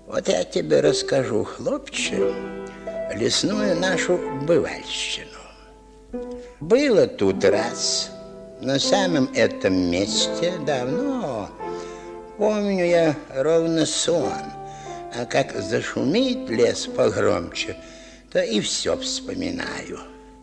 Вот я тебе расскажу, хлопче, лесную нашу бывальщину. Было тут раз, на самом этом месте, давно, помню я ровно сон, а как зашумит лес погромче, то и все вспоминаю.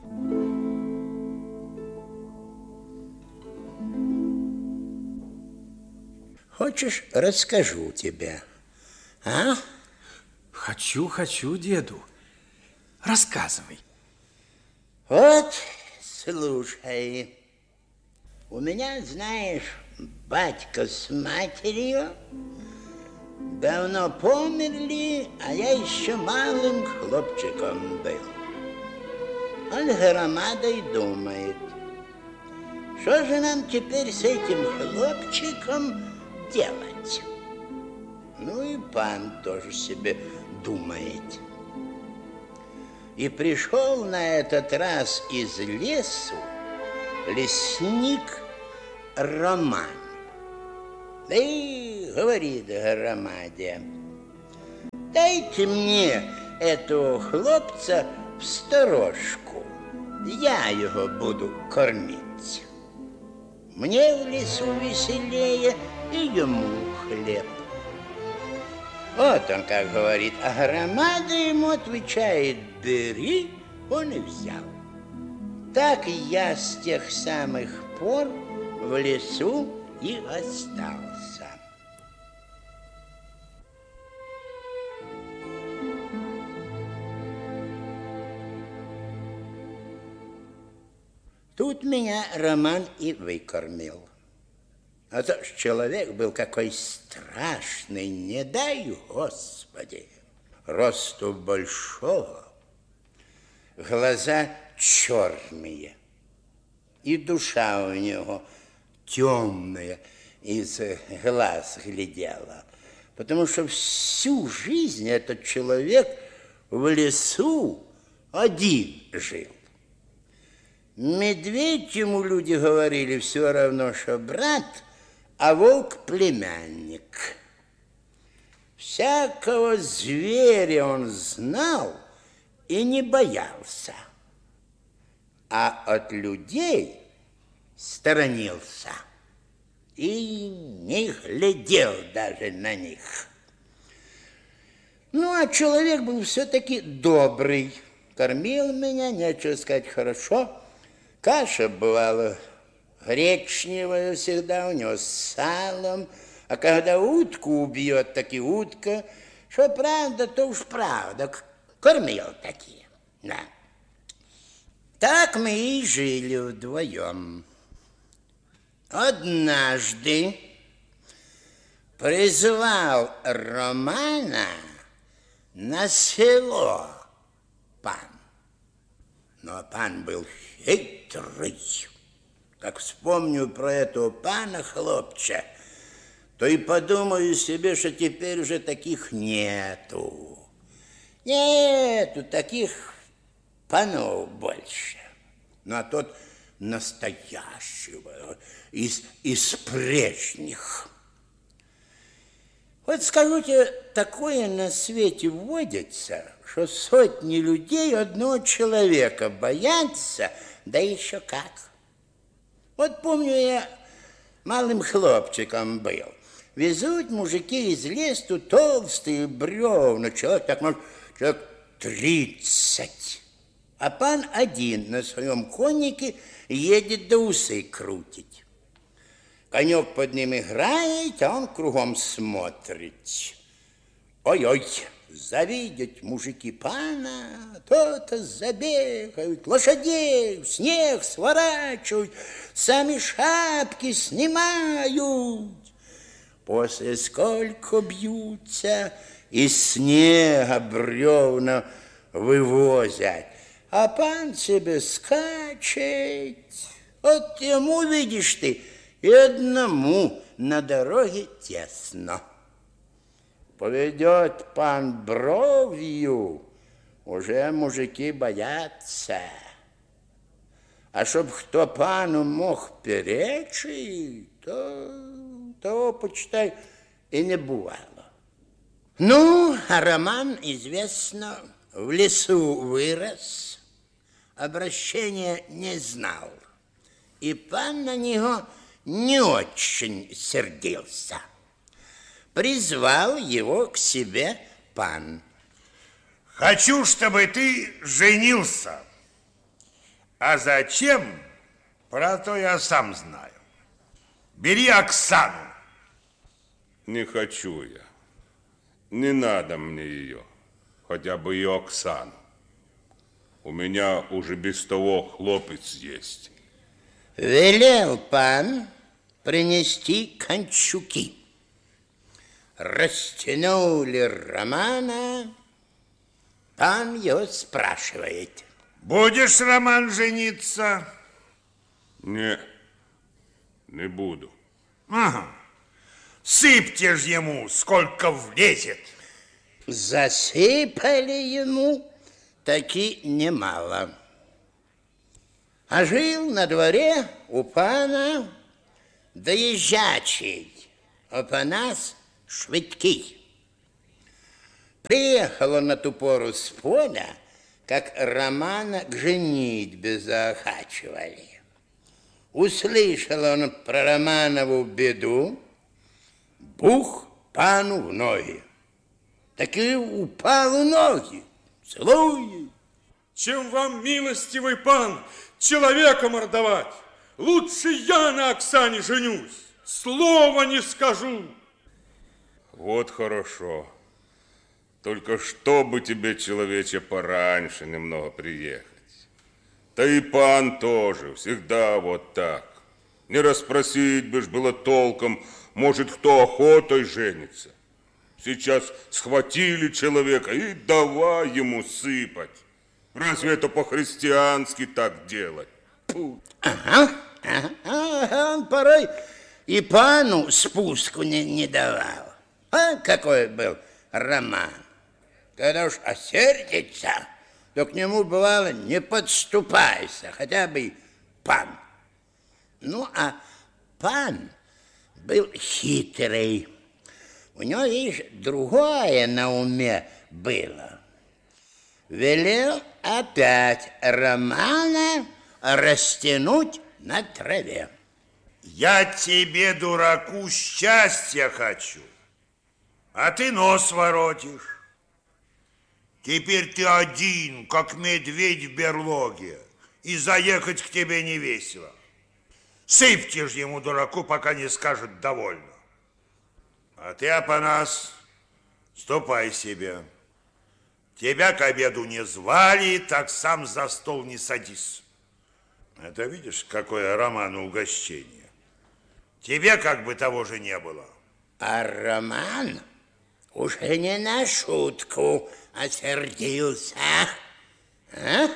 Хочешь, расскажу тебе, а? Хочу, деду. Рассказывай. Вот, слушай. У меня, знаешь, батька с матерью давно померли, а я еще малым хлопчиком был. Он громадой думает, что же нам теперь с этим хлопчиком делать? Ну и пан тоже себе думает. И пришел на этот раз из лесу лесник Роман. Да и говорит громаде: дайте мне этого хлопца в сторожку, я его буду кормить. Мне в лесу веселее, и ему хлеб. Вот он как говорит, а громада ему отвечает: бери, он и взял. Так я с тех самых пор в лесу и остался. Тут меня Роман и выкормил. А то ж человек был какой страшный, не дай Господи. Росту большого, глаза черные, и душа у него темная из глаз глядела, потому что всю жизнь этот человек в лесу один жил. Медведь, ему люди говорили, все равно, что брат, а волк племянник. Всякого зверя он знал и не боялся, а от людей сторонился и не глядел даже на них. Ну, а человек был все-таки добрый, кормил меня, нечего сказать, хорошо. Каша бывала гречневая всегда у него с салом, а когда утку убьет, так и утка. Что правда, то уж правда. Кормил такие, да. Так мы и жили вдвоем. Однажды призвал Романа на село пан. Но пан был хитрый. Как вспомню про этого пана, хлопча, то и подумаю себе, что теперь уже таких нету. Нету таких панов больше. Ну, а тот настоящего, из прежних. Вот скажу тебе, такое на свете водится, что сотни людей одного человека боятся, да еще как. Вот помню, я малым хлопчиком был. Везут мужики из лесу толстые бревна, человек, так может, человек 30. А пан один на своем коннике едет до усы крутить. Конек под ним играет, а он кругом смотрит. Ой-ой, завидят мужики пана, то-то забегают, лошадей в снег сворачивают, сами шапки снимают. После сколько бьются, из снега бревна вывозят, а пан себе скачет. Вот ему, видишь ты, и одному на дороге тесно. Поведет пан бровью, уже мужики боятся. А чтоб кто пану мог перечить, то того, почитай, и не бывало. Ну, а Роман, известно, в лесу вырос, обращения не знал. И пан на него не очень сердился. Призвал его к себе пан. Хочу, чтобы ты женился. А зачем? Про то я сам знаю. Бери Оксану. Не хочу я. Не надо мне ее. Хотя бы и Оксану. У меня уже без того хлопец есть. Велел пан принести кончуки. Растянули Романа. Пан его спрашивает. Будешь, Роман, жениться? Не буду. Ага. Сыпьте ж ему, сколько влезет. Засыпали ему таки немало. А жил на дворе у пана доезжачий, Опанас Швидкий. Приехал он на ту пору с поля, как Романа к женитьбе заохачивали. Услышал он про Романову беду, бух пану в ноги. Так и упал в ноги, целует. Чем вам, милостивый пан, человека мордовать? Лучше я на Оксане женюсь, слова не скажу. Вот хорошо. Только чтобы тебе, человече, пораньше немного приехать. Да и пан тоже, всегда вот так. Не расспросить бы ж было толком, может, кто охотой женится. Сейчас схватили человека и давай ему сыпать. Разве это по-христиански так делать? Фу. Ага. Он порой и пану спуску не давал. А какой был Роман. Когда уж осердится, то к нему, бывало, не подступайся, хотя бы и пан. Ну, а пан был хитрый. У него, видишь, другое на уме было. Велел опять Романа растянуть на траве. Я тебе, дураку, счастья хочу, а ты нос воротишь. Теперь ты один, как медведь в берлоге, и заехать к тебе не весело. Сыпьте ж ему, дураку, пока не скажет довольно. А ты, Опанас, ступай себе. Тебя к обеду не звали, так сам за стол не садись. Это видишь, какое Роману угощение. Тебе как бы того же не было. А Роман уже не на шутку осердился. А?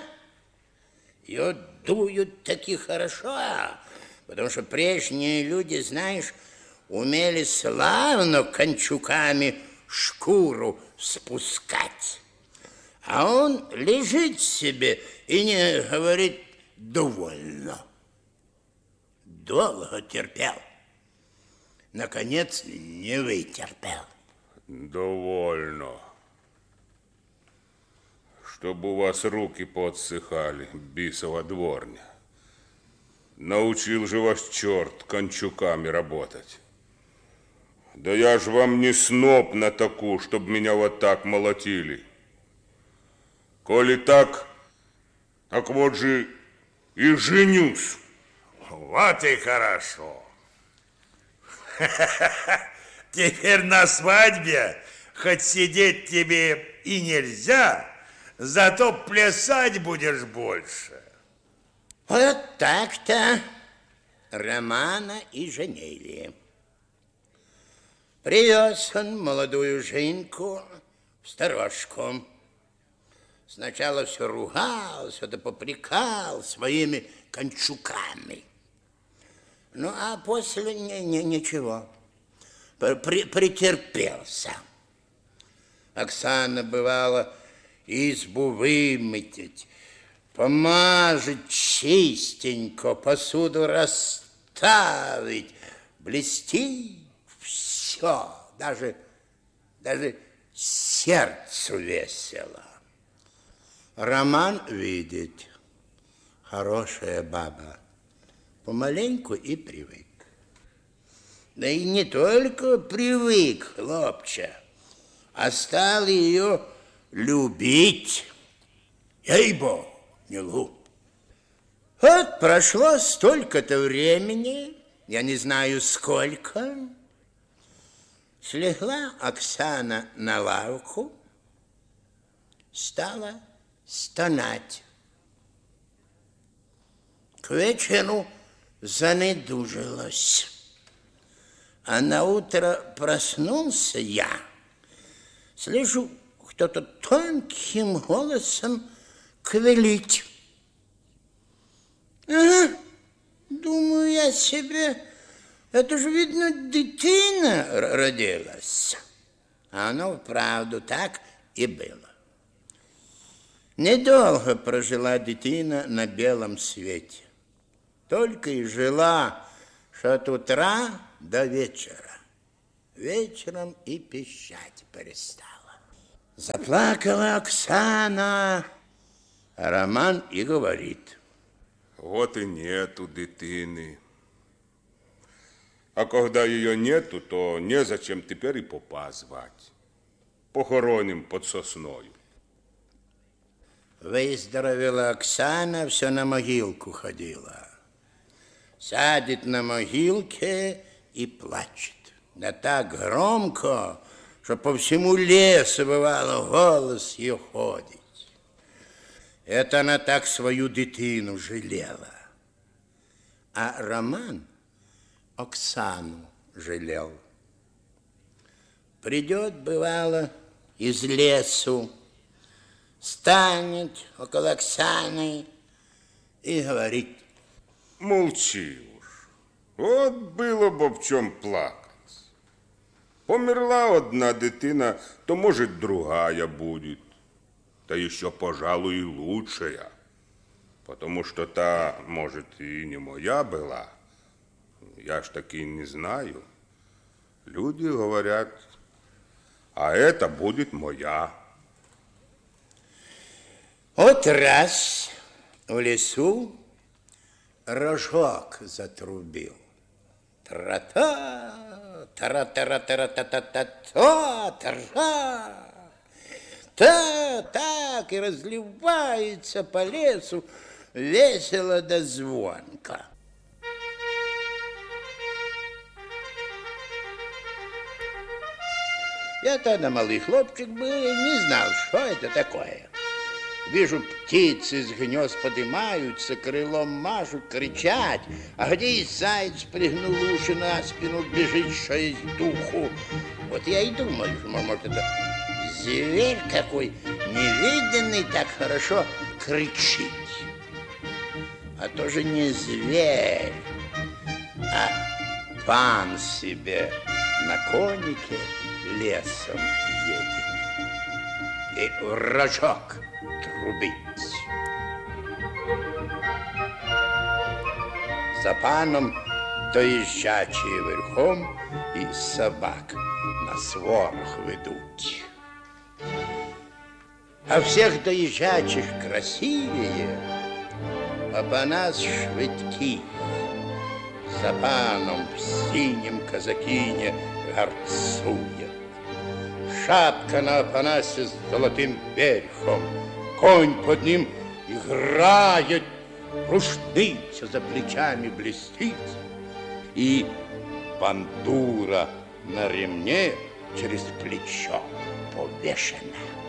Ее дуют таки хорошо, потому что прежние люди, знаешь, умели славно кончуками шкуру спускать. А он лежит себе и не говорит довольно. Долго терпел. Наконец, не вытерпел. Довольно. Чтобы у вас руки подсыхали, бисова дворня. Научил же вас черт кончуками работать. Да я ж вам не сноп на таку, чтобы меня вот так молотили. Коли так вот же и женюсь. Вот и хорошо. Теперь на свадьбе хоть сидеть тебе и нельзя, зато плясать будешь больше. Вот так-то Романа и женили. Привез он молодую Женьку в сторожку. Сначала все ругался, да попрекал своими кончуками. Ну, а после ничего, претерпелся. Оксана, бывала, избу вымытить, помажить чистенько, посуду расставить, блестит все, даже сердцу весело. Роман видит, хорошая баба, помаленьку и привык. Да и не только привык, хлопче, а стал ее любить. Ей-богу, не лгу. Вот прошло столько-то времени, я не знаю сколько, слегла Оксана на лавку, стала стонать. К вечеру занедужилась. А на утро проснулся я. Слышу, кто-то тонким голосом квелит. Ага, думаю я себе, это же, видно, дитина родилась. А оно вправду так и было. Недолго прожила дитина на белом свете. Только и жила, что от утра до вечера. Вечером и пищать перестала. Заплакала Оксана, а Роман и говорит. Вот и нету дитины. А когда ее нету, то незачем теперь и попа звать. Похороним под сосною. Выздоровела Оксана, все на могилку ходила. Сядет на могилке и плачет. Да так громко, что по всему лесу, бывало, голос ее ходит. Это она так свою дитину жалела. А Роман Оксану жалел. Придет, бывало, из лесу, станет около Оксаны и говорит. Молчи уж. Вот было б об чем плакать. Померла одна дитина, то, может, другая будет. Да еще, пожалуй, и лучшая. Потому что та, может, и не моя была. Я ж таки не знаю. Люди говорят, а это будет моя. Вот раз в лесу рожок затрубил. Тра-та, тара-тара-тара-та-та-та, тра. Та, так и разливается по лесу весело да звонко. Я тогда малый хлопчик был, не знал, что это такое. Вижу, птицы с гнезд поднимаются, крылом машут, кричат, а где и заяц пригнул уши на спину, бежит, что есть духу. Вот я и думаю, может, это зверь какой невиданный так хорошо кричит. А тоже не зверь, а пан себе на конике лесом едет. И в рожок трубить. За паном доезжачие верхом и собак на сворох ведут. А всех доезжачих красивее, а по нас швидкі. За паном в синем казакине горцует. Шапка на опанасе с золотым верхом, конь под ним играет, рушница за плечами блестит, и бандура на ремне через плечо повешена.